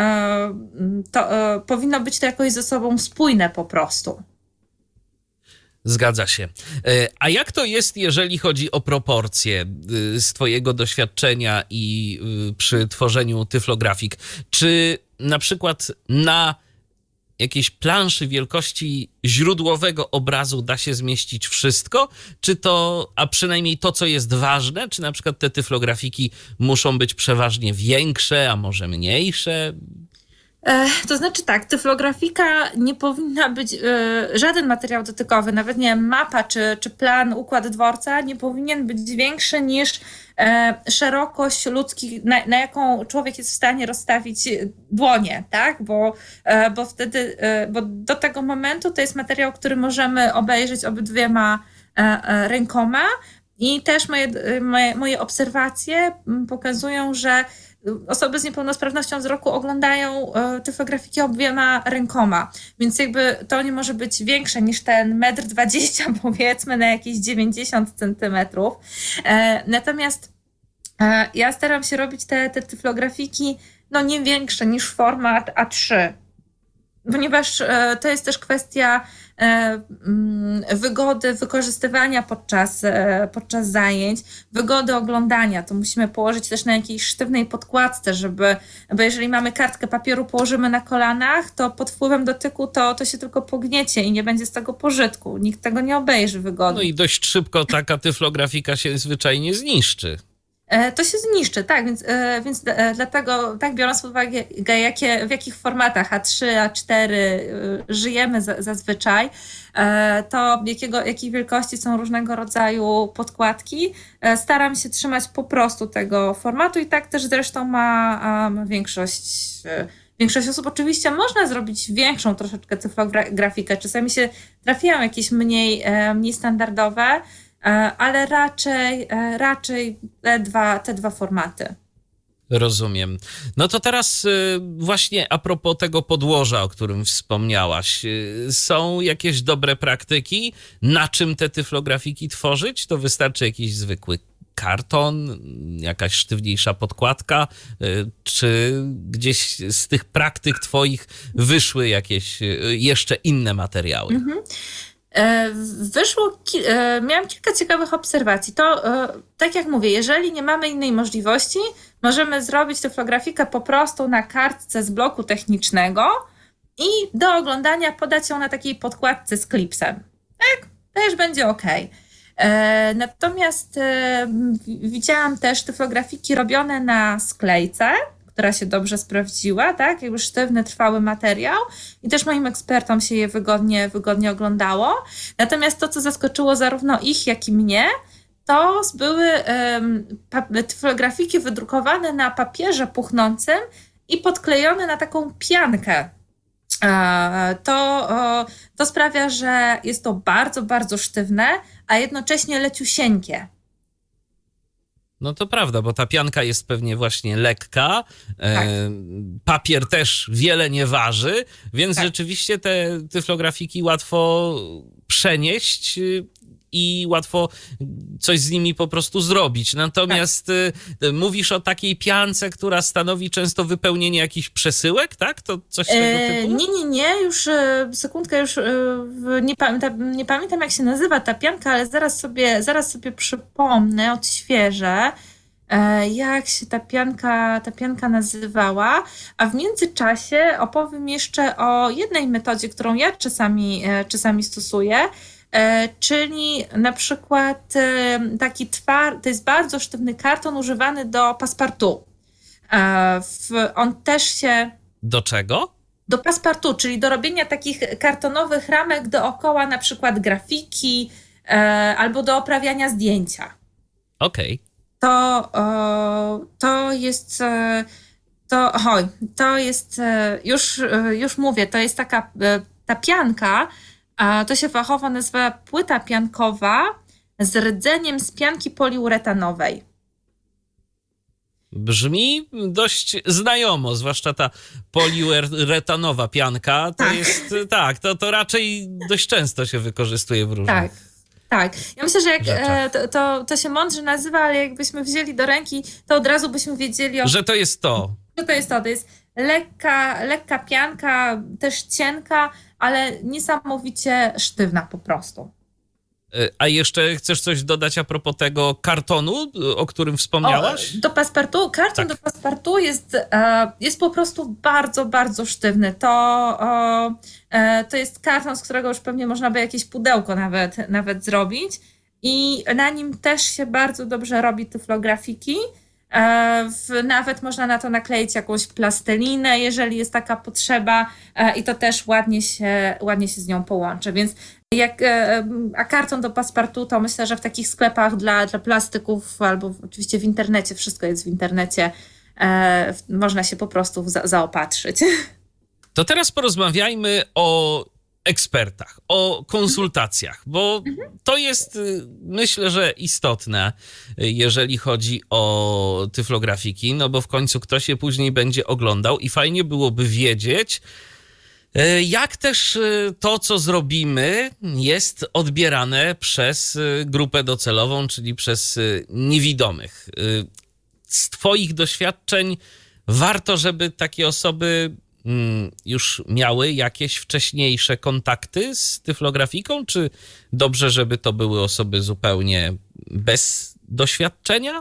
powinno być to jakoś ze sobą spójne po prostu.
Zgadza się. A jak to jest, jeżeli chodzi o proporcje z twojego doświadczenia i przy tworzeniu tyflografik? Czy na przykład na jakiejś planszy wielkości źródłowego obrazu da się zmieścić wszystko? Czy to, a przynajmniej to, co jest ważne, czy na przykład te tyflografiki muszą być przeważnie większe, a może mniejsze?
To znaczy tak, tyflografika nie powinna być, żaden materiał dotykowy, nawet nie wiem, mapa czy plan, układ dworca nie powinien być większy niż szerokość ludzkich, na jaką człowiek jest w stanie rozstawić dłonie, tak? Bo wtedy, bo do tego momentu to jest materiał, który możemy obejrzeć obydwiema rękoma i też moje obserwacje pokazują, że osoby z niepełnosprawnością wzroku oglądają tyflografiki obydwiema rękoma, więc jakby to nie może być większe niż ten 1,20 m powiedzmy na jakieś 90 centymetrów. Natomiast ja staram się robić te tyflografiki nie większe niż format A3, ponieważ to jest też kwestia wygody wykorzystywania podczas zajęć, wygody oglądania. To musimy położyć też na jakiejś sztywnej podkładce, bo jeżeli mamy kartkę papieru, położymy na kolanach, to pod wpływem dotyku to się tylko pogniecie i nie będzie z tego pożytku. Nikt tego nie obejrzy wygodnie.
No i dość szybko taka tyflografika się zwyczajnie zniszczy.
to się zniszczy, tak, więc dlatego, tak biorąc pod uwagę, w jakich formatach A3, A4 żyjemy zazwyczaj, to jakiej wielkości są różnego rodzaju podkładki, staram się trzymać po prostu tego formatu i tak też zresztą ma większość osób. Oczywiście można zrobić większą troszeczkę cyfrografikę, czasami się trafiają jakieś mniej standardowe, ale raczej te dwa formaty.
Rozumiem. No to teraz właśnie a propos tego podłoża, o którym wspomniałaś. Są jakieś dobre praktyki? Na czym te tyflografiki tworzyć? To wystarczy jakiś zwykły karton, jakaś sztywniejsza podkładka, czy gdzieś z tych praktyk twoich wyszły jakieś jeszcze inne materiały? Mhm.
Miałam kilka ciekawych obserwacji. To, tak jak mówię, jeżeli nie mamy innej możliwości, możemy zrobić tyflografikę po prostu na kartce z bloku technicznego i do oglądania podać ją na takiej podkładce z klipsem. Tak, to już będzie ok. Natomiast widziałam też tyflografiki robione na sklejce, która się dobrze sprawdziła, tak? Jakby sztywny, trwały materiał i też moim ekspertom się je wygodnie oglądało. Natomiast to, co zaskoczyło zarówno ich, jak i mnie, to były tyflografiki wydrukowane na papierze puchnącym i podklejone na taką piankę. To sprawia, że jest to bardzo, bardzo sztywne, a jednocześnie leciusieńkie.
No to prawda, bo ta pianka jest pewnie właśnie lekka, tak. Papier też wiele nie waży, więc tak. Rzeczywiście te tyflografiki łatwo przenieść i łatwo coś z nimi po prostu zrobić. Natomiast mówisz o takiej piance, która stanowi często wypełnienie jakichś przesyłek, tak? To coś tego typu?
Nie, już sekundkę, nie pamiętam jak się nazywa ta pianka, ale zaraz sobie przypomnę, odświeżę, jak się ta pianka nazywała, a w międzyczasie opowiem jeszcze o jednej metodzie, którą ja czasami stosuję, czyli na przykład to jest bardzo sztywny karton używany do passepartout. On też się...
Do czego?
Do passepartout, czyli do robienia takich kartonowych ramek dookoła na przykład grafiki albo do oprawiania zdjęcia.
Okej.
To jest, już mówię, to jest taka ta pianka, to się fachowo nazywa płyta piankowa z rdzeniem z pianki poliuretanowej.
Brzmi dość znajomo, zwłaszcza ta poliuretanowa pianka. To jest, to raczej dość często się wykorzystuje w różnych...
Tak. Ja myślę, że jak to się mądrze nazywa, ale jakbyśmy wzięli do ręki, to od razu byśmy wiedzieli...
Że to jest to.
Że to jest to. To jest lekka pianka, też cienka, ale niesamowicie sztywna po prostu.
A jeszcze chcesz coś dodać a propos tego kartonu, o którym wspomniałaś?
Do passepartout. Karton do passepartout jest po prostu bardzo, bardzo sztywny. To jest karton, z którego już pewnie można by jakieś pudełko nawet zrobić i na nim też się bardzo dobrze robi tyflografiki. Nawet można na to nakleić jakąś plastelinę, jeżeli jest taka potrzeba i to też ładnie się z nią połączy, więc a karton do passepartout to myślę, że w takich sklepach dla plastyków albo oczywiście w internecie, wszystko jest w internecie, można się po prostu zaopatrzyć.
To teraz porozmawiajmy o ekspertach, o konsultacjach, bo to jest, myślę, że istotne, jeżeli chodzi o tyflografiki, no bo w końcu ktoś je później będzie oglądał i fajnie byłoby wiedzieć, jak też to, co zrobimy, jest odbierane przez grupę docelową, czyli przez niewidomych. Z twoich doświadczeń warto, żeby takie osoby już miały jakieś wcześniejsze kontakty z tyflografiką, czy dobrze, żeby to były osoby zupełnie bez doświadczenia?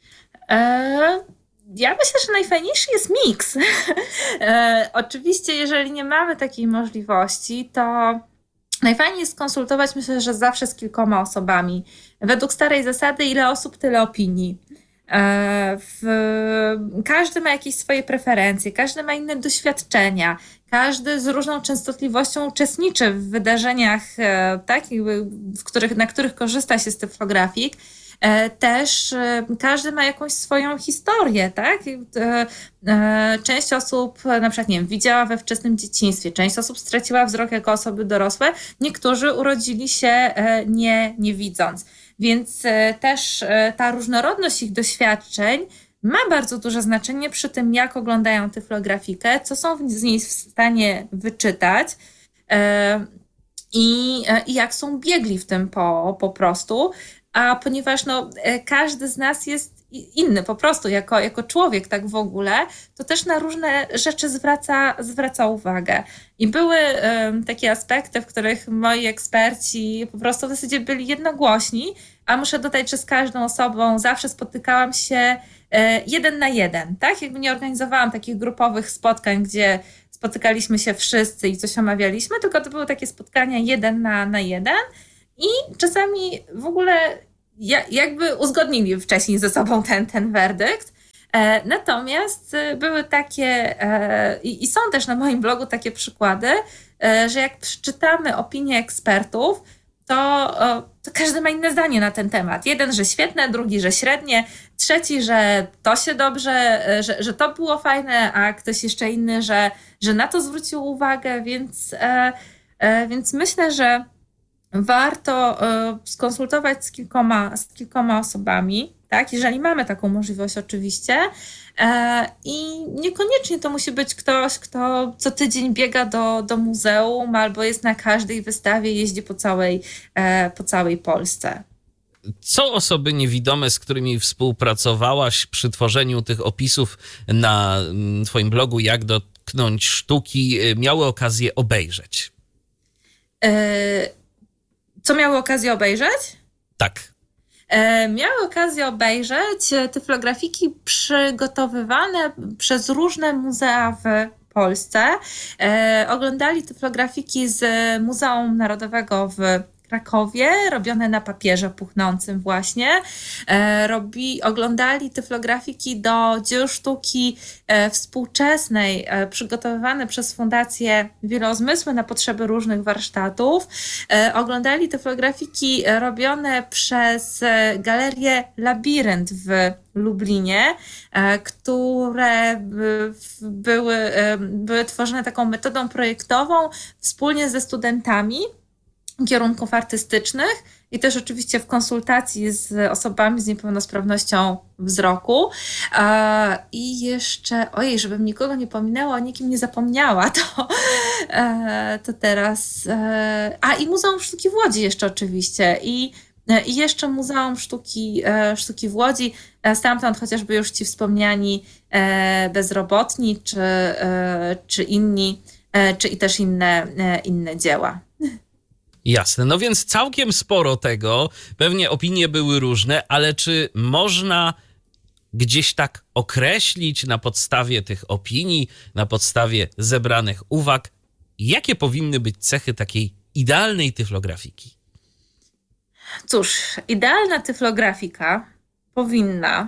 Ja myślę, że najfajniejszy jest miks. Oczywiście, jeżeli nie mamy takiej możliwości, to najfajniej jest konsultować, myślę, że zawsze z kilkoma osobami. Według starej zasady, ile osób, tyle opinii. Każdy ma jakieś swoje preferencje, każdy ma inne doświadczenia, każdy z różną częstotliwością uczestniczy w wydarzeniach, tak, na których korzysta się z tyflografik. Też każdy ma jakąś swoją historię, tak? Część osób na przykład, nie wiem, widziała we wczesnym dzieciństwie, część osób straciła wzrok jako osoby dorosłe, niektórzy urodzili się nie widząc. Więc też ta różnorodność ich doświadczeń ma bardzo duże znaczenie przy tym, jak oglądają tyflografikę, co są z niej w stanie wyczytać i jak są biegli w tym po prostu. A ponieważ każdy z nas jest inny po prostu, jako człowiek tak w ogóle, to też na różne rzeczy zwraca uwagę. I były takie aspekty, w których moi eksperci po prostu w zasadzie byli jednogłośni, a muszę dodać, że z każdą osobą zawsze spotykałam się 1 na 1, tak? Jakby nie organizowałam takich grupowych spotkań, gdzie spotykaliśmy się wszyscy i coś omawialiśmy, tylko to były takie spotkania 1 na 1 i czasami w ogóle jakby uzgodnili wcześniej ze sobą ten werdykt. Natomiast były takie i są też na moim blogu takie przykłady, że jak przeczytamy opinie ekspertów, to każdy ma inne zdanie na ten temat. Jeden, że świetne, drugi, że średnie, trzeci, że to się dobrze, że to było fajne, a ktoś jeszcze inny, że na to zwrócił uwagę, więc myślę, że warto skonsultować z kilkoma osobami, tak? Jeżeli mamy taką możliwość oczywiście. I niekoniecznie to musi być ktoś, kto co tydzień biega do muzeum albo jest na każdej wystawie, jeździ po całej Polsce.
Co osoby niewidome, z którymi współpracowałaś przy tworzeniu tych opisów na twoim blogu, jak dotknąć sztuki, miały okazję obejrzeć?
Co miały okazję obejrzeć?
Tak.
Miały okazję obejrzeć tyflografiki przygotowywane przez różne muzea w Polsce. Oglądali tyflografiki z Muzeum Narodowego w Krakowie, robione na papierze puchnącym właśnie. Oglądali tyflografiki do dzieł sztuki współczesnej, przygotowywane przez Fundację Wielozmysły na potrzeby różnych warsztatów. Oglądali tyflografiki robione przez Galerię Labirynt w Lublinie, które były tworzone taką metodą projektową wspólnie ze studentami kierunków artystycznych i też oczywiście w konsultacji z osobami z niepełnosprawnością wzroku. I jeszcze, żebym nikogo nie pominęła, o nikim nie zapomniała, to teraz... I Muzeum Sztuki w Łodzi jeszcze oczywiście. I jeszcze Muzeum Sztuki w Łodzi, stamtąd chociażby już ci wspomniani bezrobotni, czy inni, czy i też inne dzieła.
Jasne, no więc całkiem sporo tego, pewnie opinie były różne, ale czy można gdzieś tak określić na podstawie tych opinii, na podstawie zebranych uwag, jakie powinny być cechy takiej idealnej tyflografiki?
Cóż, idealna tyflografika powinna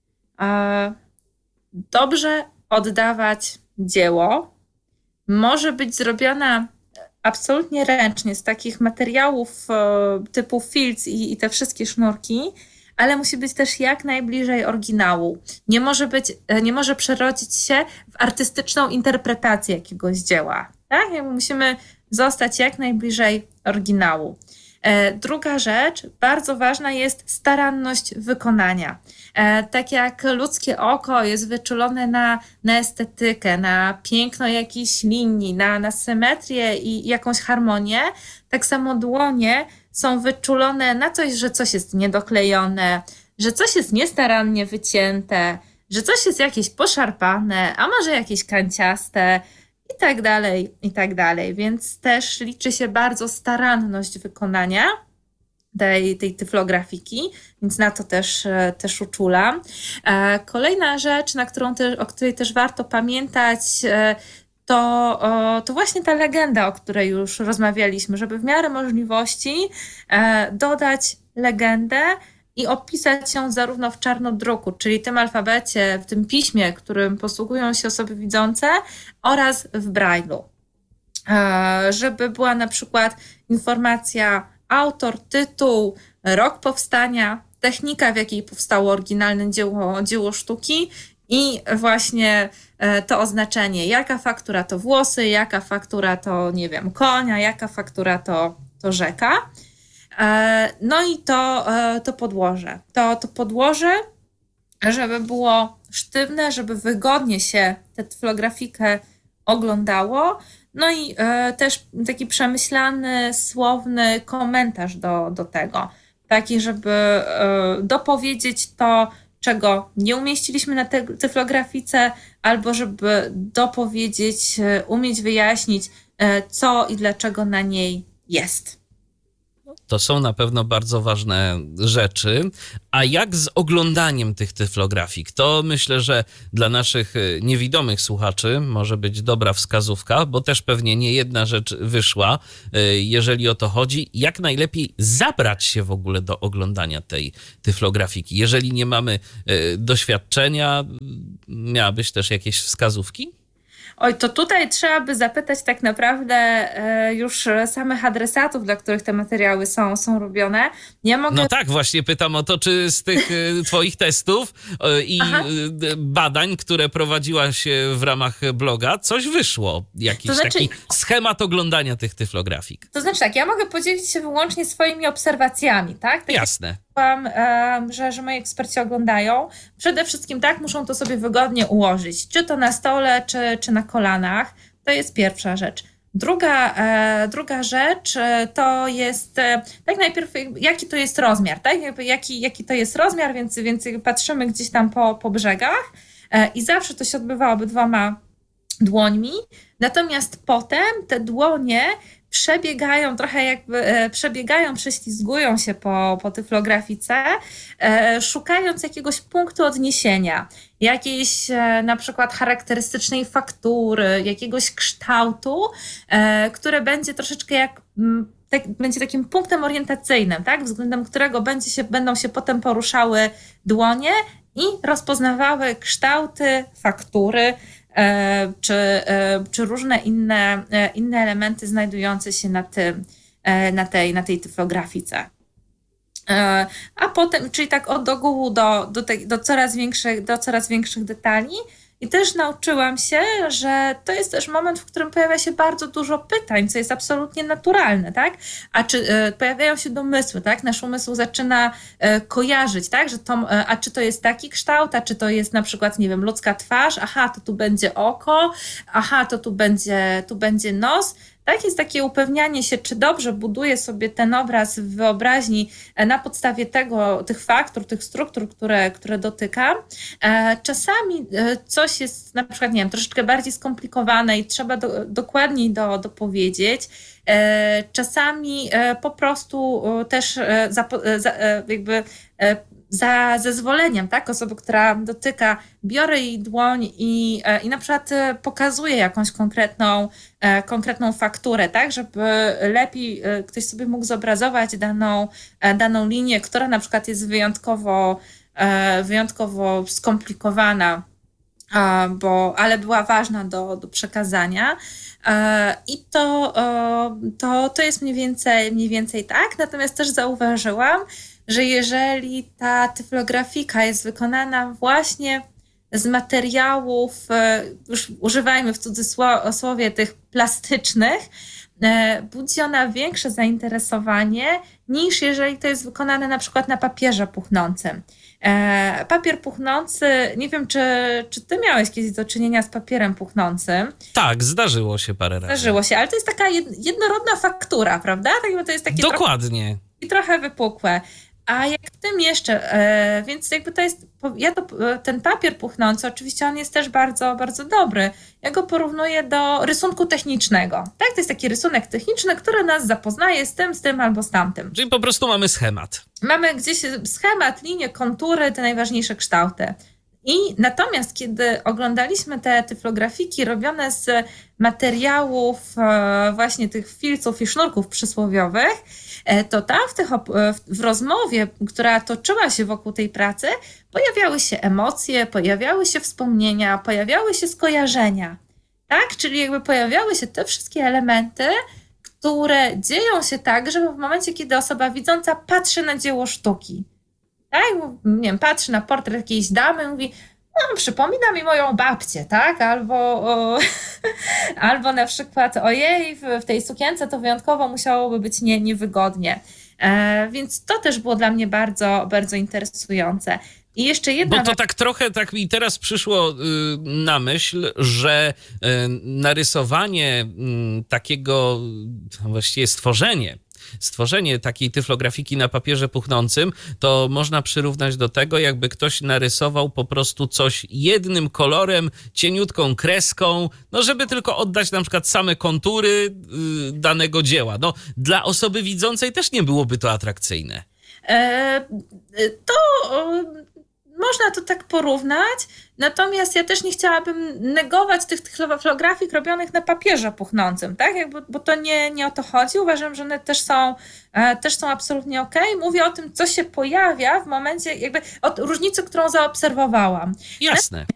dobrze oddawać dzieło, może być zrobiona absolutnie ręcznie, z takich materiałów typu filc i te wszystkie sznurki, ale musi być też jak najbliżej oryginału. Nie może przerodzić się w artystyczną interpretację jakiegoś dzieła. Tak? Musimy zostać jak najbliżej oryginału. Druga rzecz, bardzo ważna jest staranność wykonania. Tak jak ludzkie oko jest wyczulone na estetykę, na piękno jakichś linii, na symetrię i jakąś harmonię, tak samo dłonie są wyczulone na coś, że coś jest niedoklejone, że coś jest niestarannie wycięte, że coś jest jakieś poszarpane, a może jakieś kanciaste, i tak dalej. Więc też liczy się bardzo staranność wykonania tej tyflografiki, więc na to też uczulam. Kolejna rzecz, o której też warto pamiętać, to właśnie ta legenda, o której już rozmawialiśmy, żeby w miarę możliwości dodać legendę, i opisać ją zarówno w czarnodruku, czyli tym alfabecie, w tym piśmie, którym posługują się osoby widzące, oraz w Braille'u. Żeby była na przykład informacja autor, tytuł, rok powstania, technika, w jakiej powstało oryginalne dzieło sztuki i właśnie to oznaczenie, jaka faktura to włosy, jaka faktura to, nie wiem, konia, jaka faktura to rzeka. No i to podłoże. To podłoże, żeby było sztywne, żeby wygodnie się tę tyflografikę oglądało. No i też taki przemyślany, słowny komentarz do tego. Taki, żeby dopowiedzieć to, czego nie umieściliśmy na tyflografice, albo żeby dopowiedzieć, umieć wyjaśnić, co i dlaczego na niej jest.
To są na pewno bardzo ważne rzeczy. A jak z oglądaniem tych tyflografik? To myślę, że dla naszych niewidomych słuchaczy może być dobra wskazówka, bo też pewnie nie jedna rzecz wyszła, jeżeli o to chodzi. Jak najlepiej zabrać się w ogóle do oglądania tej tyflografiki? Jeżeli nie mamy doświadczenia, miałabyś też jakieś wskazówki?
Oj, to tutaj trzeba by zapytać tak naprawdę już samych adresatów, dla których te materiały są robione. Ja mogę...
No tak, właśnie pytam o to, czy z tych twoich testów i badań, które prowadziłaś w ramach bloga, coś wyszło? Jakiś taki schemat oglądania tych tyflografik?
To znaczy tak, ja mogę podzielić się wyłącznie swoimi obserwacjami, tak?
Jasne.
Że moi eksperci oglądają. Przede wszystkim tak, muszą to sobie wygodnie ułożyć, czy to na stole, czy na kolanach. To jest pierwsza rzecz. Druga rzecz to jest, tak najpierw jaki to jest rozmiar, tak? Jaki to jest rozmiar, więc patrzymy gdzieś tam po brzegach i zawsze to się odbywa obydwoma dłońmi. Natomiast potem te dłonie przebiegają trochę prześlizgują się po tyflografice, szukając jakiegoś punktu odniesienia, jakiejś na przykład charakterystycznej faktury, jakiegoś kształtu, które będzie troszeczkę będzie takim punktem orientacyjnym, tak? Względem którego będą się potem poruszały dłonie i rozpoznawały kształty, faktury, czy różne inne elementy znajdujące się na tej tyflografice. A potem, czyli tak od ogółu do coraz większych detali. I też nauczyłam się, że to jest też moment, w którym pojawia się bardzo dużo pytań, co jest absolutnie naturalne, tak? A czy pojawiają się domysły, tak? Nasz umysł zaczyna kojarzyć, tak? A czy to jest taki kształt, a czy to jest na przykład, nie wiem, ludzka twarz, aha, to tu będzie oko, aha, to tu będzie nos. Tak, jest takie upewnianie się, czy dobrze buduję sobie ten obraz w wyobraźni na podstawie tych faktur, tych struktur, które dotykam. Czasami coś jest na przykład, nie wiem, troszeczkę bardziej skomplikowane i trzeba dokładniej dopowiedzieć. Czasami po prostu też za zezwoleniem, tak, osoby, która dotyka, biorę jej dłoń i na przykład pokazuję jakąś konkretną fakturę, tak, żeby lepiej ktoś sobie mógł zobrazować daną linię, która na przykład jest wyjątkowo skomplikowana, ale była ważna do przekazania. I to jest mniej więcej tak, natomiast też zauważyłam, że jeżeli ta tyflografika jest wykonana właśnie z materiałów, już używajmy w cudzysłowie tych plastycznych, budzi ona większe zainteresowanie niż jeżeli to jest wykonane na przykład na papierze puchnącym. Papier puchnący, nie wiem, czy ty miałeś kiedyś do czynienia z papierem puchnącym?
Tak, zdarzyło się parę razy.
Zdarzyło się, ale to jest taka jednorodna faktura, prawda? Tak, to jest takie
dokładnie.
Trochę wypukłe. A jak w tym jeszcze, więc jakby to jest, ten papier puchnący, oczywiście on jest też bardzo, bardzo dobry. Ja go porównuję do rysunku technicznego. Tak, to jest taki rysunek techniczny, który nas zapoznaje z tym albo z tamtym.
Czyli po prostu mamy schemat.
Mamy gdzieś schemat, linie, kontury, te najważniejsze kształty. I natomiast kiedy oglądaliśmy te tyflografiki robione z materiałów właśnie tych filców i sznurków przysłowiowych, to tam w rozmowie, która toczyła się wokół tej pracy, pojawiały się emocje, pojawiały się wspomnienia, pojawiały się skojarzenia. Tak? Czyli jakby pojawiały się te wszystkie elementy, które dzieją się tak, że w momencie, kiedy osoba widząca patrzy na dzieło sztuki, tak? Nie wiem, patrzy na portret jakiejś damy, mówi, no, przypomina mi moją babcię, tak? Albo na przykład, ojej, w tej sukience to wyjątkowo musiałoby być niewygodnie. Więc to też było dla mnie bardzo, bardzo interesujące. I jeszcze jedna...
Bo to tak trochę, tak mi teraz przyszło na myśl, że narysowanie takiego, właściwie stworzenie takiej tyflografiki na papierze puchnącym, to można przyrównać do tego, jakby ktoś narysował po prostu coś jednym kolorem, cieniutką kreską, no żeby tylko oddać na przykład same kontury danego dzieła. No, dla osoby widzącej też nie byłoby to atrakcyjne.
Można to tak porównać, natomiast ja też nie chciałabym negować tych tyflografik robionych na papierze puchnącym, tak? Bo to nie o to chodzi. Uważam, że one też są absolutnie okej. Mówię o tym, co się pojawia w momencie, jakby od różnicy, którą zaobserwowałam.
Jasne.